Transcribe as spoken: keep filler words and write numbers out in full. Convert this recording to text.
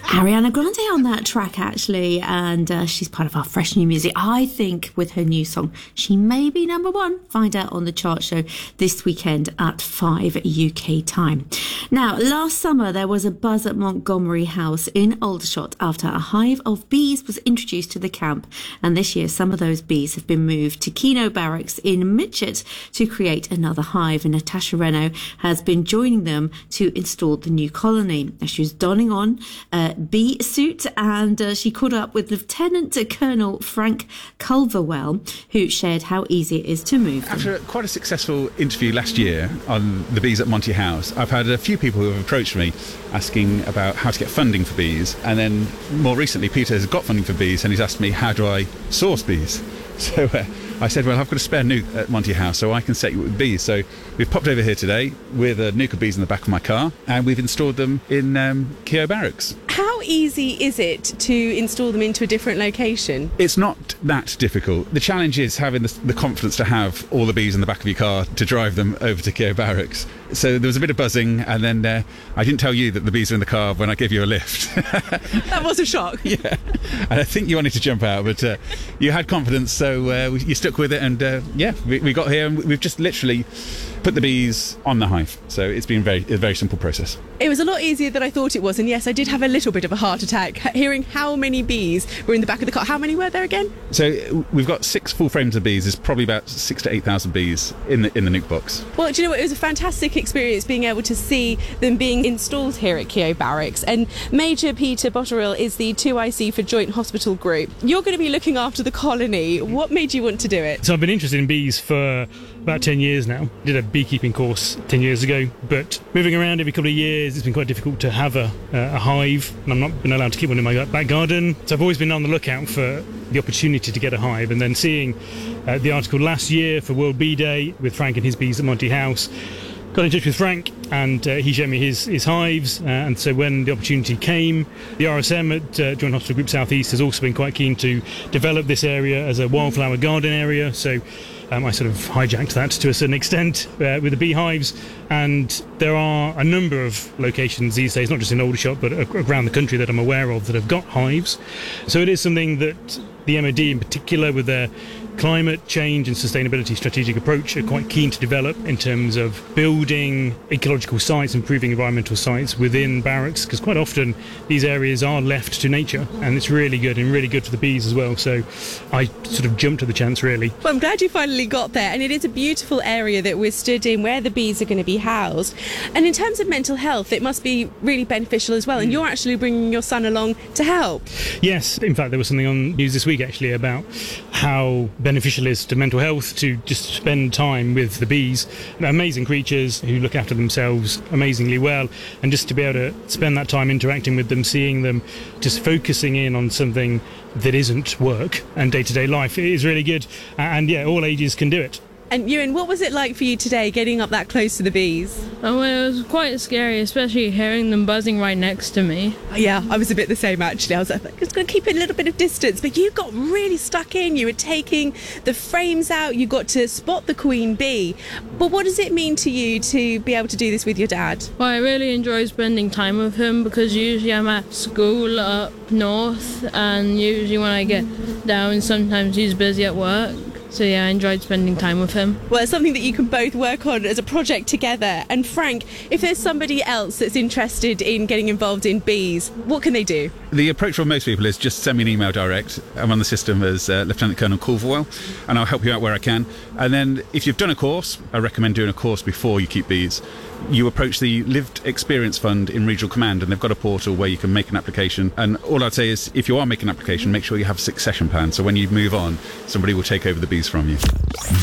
Ariana Grande on that track, actually, and uh, she's part of our fresh new music. I think with her new song, she may be number one. Find out on the chart show this weekend at five U K time. Now, last summer, there was a buzz at Montgomery House in Aldershot after a hive of bees was introduced to the camp. And this year, some of those bees have been moved to Keno Barracks in Mitchett to create another hive. And Natasha Reno has been joining them to install the new colony. She was donning on a bee suit, and uh, she caught up with Lieutenant Colonel Frank Culverwell, who shared how easy it is to move them. After quite a successful interview last year on the bees at Monty House, I've had a few people who have approached me asking about how to get funding for bees, and then more recently Peter has got funding for bees and he's asked me, how do I source bees? So uh, I said, well, I've got a spare nuke at Monty House, so I can set you up with bees. So we've popped over here today with a nuke of bees in the back of my car, and we've installed them in um, Keogh Barracks. How easy is it to install them into a different location? It's not that difficult. The challenge is having the, the confidence to have all the bees in the back of your car to drive them over to Keogh Barracks. So there was a bit of buzzing, and then uh, I didn't tell you that the bees are in the car when I gave you a lift. That was a shock. Yeah, and I think you wanted to jump out, but uh, you had confidence, so uh, you stuck with it, and uh, yeah, we, we got here, and we've just literally put the bees on the hive. So it's been very, a very simple process. It was a lot easier than I thought it was, and yes, I did have a little bit of a heart attack hearing how many bees were in the back of the car. How many were there again? So we've got six full frames of bees. There's probably about six to eight thousand bees in the in the nuke box. Well, do you know what? It was a fantastic experience being able to see them being installed here at Keogh Barracks. And Major Peter Botterill is the two I C for Joint Hospital Group. You're going to be looking after the colony. What made you want to do it? So I've been interested in bees for about ten years now. Did a beekeeping course ten years ago, but moving around every couple of years, it's been quite difficult to have a, a hive, and I'm not been allowed to keep one in my back garden. So I've always been on the lookout for the opportunity to get a hive, and then seeing uh, the article last year for World Bee Day with Frank and his bees at Monty House, got in touch with Frank, and uh, he showed me his, his hives, uh, and so when the opportunity came, the R S M at uh, Joint Hospital Group South East has also been quite keen to develop this area as a wildflower garden area, so um, I sort of hijacked that to a certain extent uh, with the beehives. And there are a number of locations these days, not just in Aldershot, but around the country that I'm aware of that have got hives. So it is something that the M O D in particular, with their climate change and sustainability strategic approach, are quite keen to develop in terms of building ecological sites, improving environmental sites within barracks, because quite often these areas are left to nature, and it's really good and really good for the bees as well. So I sort of jumped at the chance, really. Well, I'm glad you finally got there, and it is a beautiful area that we're stood in where the bees are going to be housed. And in terms of mental health, it must be really beneficial as well, and you're actually bringing your son along to help. Yes, in fact there was something on news this week actually about how beneficial it is to mental health to just spend time with the bees. They're amazing creatures who look after themselves amazingly well, and just to be able to spend that time interacting with them, seeing them, just focusing in on something that isn't work and day-to-day life, it is really good. And yeah, all ages can do it. And Ewan, what was it like for you today, getting up that close to the bees? Oh, well, it was quite scary, especially hearing them buzzing right next to me. Yeah, I was a bit the same actually. I was like, I'm just going to keep a little bit of distance. But you got really stuck in. You were taking the frames out. You got to spot the queen bee. But what does it mean to you to be able to do this with your dad? Well, I really enjoy spending time with him, because usually I'm at school up north, and usually when I get down, sometimes he's busy at work. So yeah, I enjoyed spending time with him. Well, it's something that you can both work on as a project together. And Frank, if there's somebody else that's interested in getting involved in bees, what can they do? The approach for most people is just send me an email direct. I'm on the system as uh, Lieutenant Colonel Culverwell, and I'll help you out where I can. And then if you've done a course, I recommend doing a course before you keep bees. You approach the Lived Experience Fund in Regional Command, and they've got a portal where you can make an application. And all I'd say is, if you are making an application, make sure you have a succession plan, so when you move on, somebody will take over the bees from you.